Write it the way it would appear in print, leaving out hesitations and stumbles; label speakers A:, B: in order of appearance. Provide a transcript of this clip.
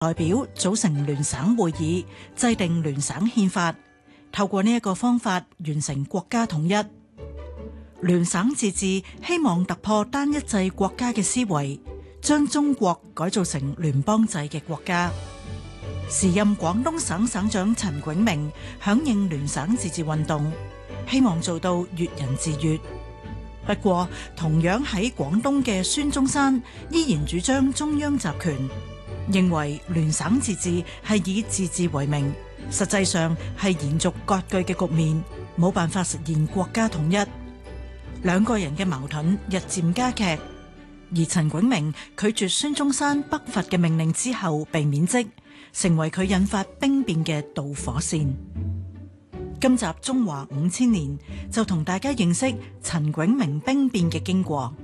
A: 代表組成聯省會議，制定聯省憲法，透過呢一個方法完成國家統一。聯省自治希望突破單一制國家嘅思維，將中國改造成聯邦制嘅國家。時任廣東省省長陳炯明響應聯省自治運動，希望做到粵人治粵。不過，同樣喺廣東嘅孫中山依然主張中央集權，認為聯省自治係以自治為名，實際上係延續割據嘅局面，冇辦法實現國家統一。兩個人嘅矛盾日漸加劇，而陳炯明拒絕孫中山北伐嘅命令之後被免職，成為佢引發兵變嘅導火線。今集中華5000年就同大家認識陳炯明兵變嘅經過。